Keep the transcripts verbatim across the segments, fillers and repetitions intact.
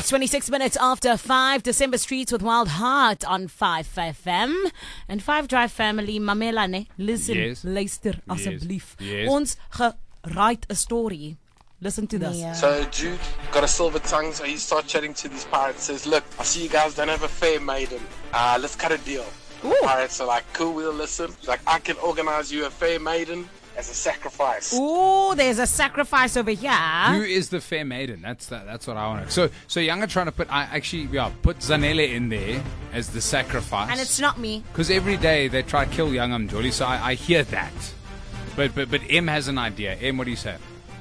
It's twenty-six minutes after five. December Streets with Wild Heart on five F M. And five Drive family, Mamela, ne? Listen, Yes. luister asseblief. Yes. Ons write a story. Listen to this. Yeah. So Jude got a silver tongue, so he starts chatting to these pirates. Says, "Look, I see you guys don't have a fair maiden. Uh, let's cut a deal." The pirates are like, "Cool, we'll listen." He's like, "I can organize you a fair maiden as a sacrifice." Ooh, there's a sacrifice over Who here. is the fair maiden? That's that, that's what I want to. So so Younger trying to put I actually yeah put Zanele in there as the sacrifice. And it's not me. because every day they try to kill young Mjoli. So I, I hear that. But but but M has an idea. M, what do you say?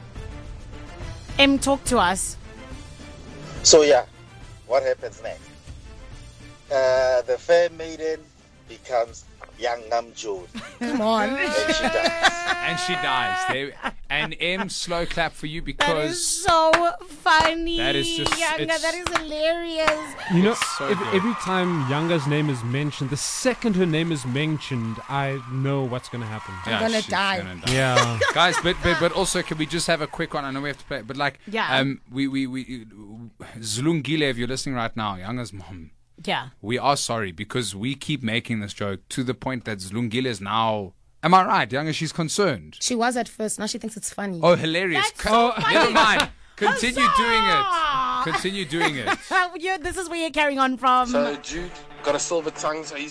M, talk to us. So yeah, what happens next? Uh, the fair maiden becomes young Namjoon, Come on. and she dies. And she dies. There, and M, slow clap for you That because is so funny. That is just- Younger, it's- that is hilarious. You know, so ev- good. every time Yanga's name is mentioned, the second her name is mentioned, I know what's going to happen. yeah, gonna she's die. gonna die. Yeah. Guys, but, but but also, can we just have a quick one? I know we have to play, but like, Yeah. um, we we we Zlungile, if you're listening right now, Younger's mom, Yeah. we are sorry because we keep making this joke to the point that Zlungile is now. Am I right, Younger? She's concerned. She was at first. Now she thinks it's funny. Oh, hilarious! That's Co- so funny. Never mind. Continue Huzzah! doing it. Continue doing it. Yeah, this is where you're carrying on from. So Jude got a silver tongue, so he